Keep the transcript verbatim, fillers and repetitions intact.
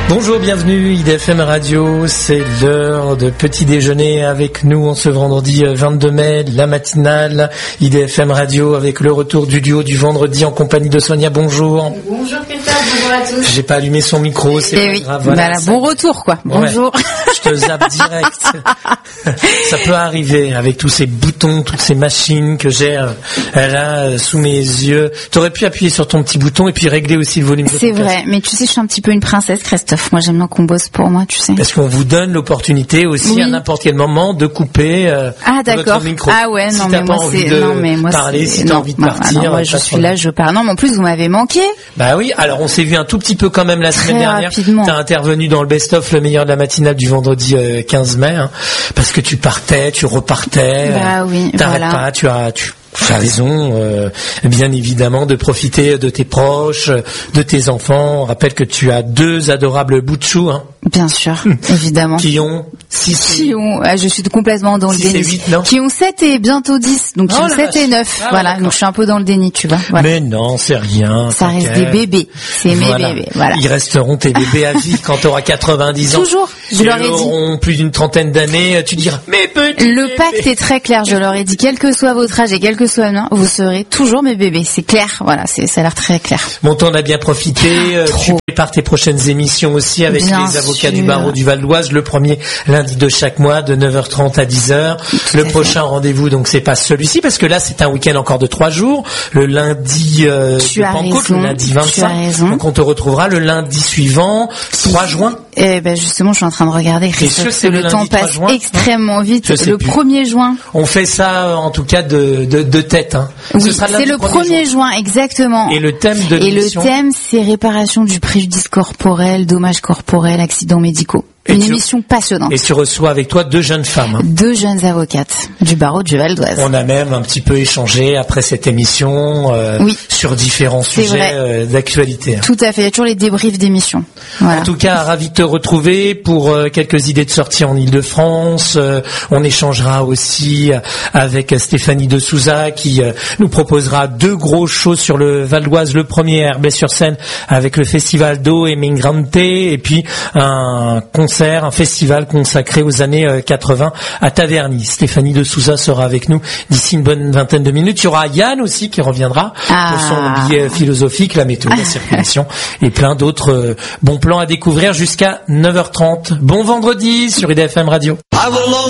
Bonjour, bienvenue, I D F M Radio, c'est l'heure de petit déjeuner avec nous en ce vendredi vingt-deux mai, la matinale I D F M Radio avec le retour du duo du vendredi en compagnie de Sonia. Bonjour. Bonjour Christophe, bonjour à tous. J'ai pas allumé son micro, c'est eh pas oui. grave. Voilà, bah, bon retour quoi, bonjour. Ouais, je te zappe direct. Ça peut arriver avec tous ces boutons, toutes ces machines que j'ai euh, là euh, sous mes yeux. T'aurais pu appuyer sur ton petit bouton et puis régler aussi le volume. C'est vrai, mais tu sais, je suis un petit peu une princesse, Christophe. Moi, j'aime bien qu'on bosse pour moi, tu sais. Parce qu'on vous donne l'opportunité aussi oui. à n'importe quel moment de couper euh, ah, d'accord. votre micro. Ah ouais, non, si mais moi, c'est... De non, mais moi, parler, c'est... si t'as non, envie de non, partir. Non, moi, je suis là, je pars. Non, mais en plus, vous m'avez manqué. Bah oui, alors on s'est vu un tout petit peu quand même la Très semaine dernière. Rapidement. T'as intervenu dans le best-of, le meilleur de la matinale du vendredi euh, quinze mai, hein, parce que tu partais, tu repartais. Bah oui, t'arrêtes voilà. pas, tu as... Tu... Tu as raison, euh, bien évidemment, de profiter de tes proches, de tes enfants. On rappelle que tu as deux adorables bouts de chou, hein. Bien sûr, évidemment. Qui ont six Qui ont, ah, je suis complètement dans le déni. huit, non qui ont sept et bientôt dix, donc qui oh ont sept et neuf. Ah, voilà, donc je suis un peu dans le déni, tu vois. Voilà. Mais non, c'est rien. Ça reste des bébés, c'est voilà. mes bébés. Voilà. Ils resteront tes bébés à vie quand tu auras quatre-vingt-dix ans. Toujours, je leur ai dit. Ils auront plus d'une trentaine d'années, tu diras, mes petits Le bébés. pacte est très clair, je leur ai dit, quel que soit votre âge et quel que soit le mien, vous serez toujours mes bébés. C'est clair, voilà, c'est, ça a l'air très clair. Bon, t'en as bien profité. Ah, tu prépares tes prochaines émissions aussi avec bien les avocats sûr. du barreau du Val d'Oise, le premier lundi de chaque mois de neuf heures trente à dix heures. Tout Le prochain fait. rendez-vous, donc c'est pas celui-ci, parce que là c'est un week-end encore de trois jours. Le lundi euh, tu de as Pentecôte, raison, le lundi vingt-cinq. Tu as raison. Donc on te retrouvera le lundi suivant, trois juin. Eh ben justement, je suis en train de regarder. Christophe, c'est le, le temps passe juin, extrêmement vite. Le plus. premier juin. On fait ça en tout cas de de, de tête. Hein. Oui, Ce sera c'est le premier juin, exactement. Et le thème de Et le thème, c'est réparation du préjudice corporel, dommages corporels, accidents médicaux. Et Une tu, émission passionnante. Et tu reçois avec toi deux jeunes femmes. Hein. Deux jeunes avocates du barreau du Val d'Oise. On a même un petit peu échangé après cette émission euh, oui. sur différents C'est sujets euh, d'actualité. Hein. Tout à fait, il y a toujours les débriefs d'émissions. Voilà. En tout cas, ravi de te retrouver pour euh, quelques idées de sortie en Ile-de-France. Euh, on échangera aussi avec Stéphanie de Souza qui euh, nous proposera deux gros shows sur le Val d'Oise. Le premier à Herblay-sur-Seine avec le Festival d'eau et Mingrante, et puis un concert, un festival consacré aux années quatre-vingts à Taverny. Stéphanie de Souza sera avec nous d'ici une bonne vingtaine de minutes. Il y aura Yann aussi qui reviendra ah. pour son billet philosophique, la météo, la circulation et plein d'autres euh, bons plans à découvrir jusqu'à neuf heures trente. Bon vendredi sur I D F M Radio.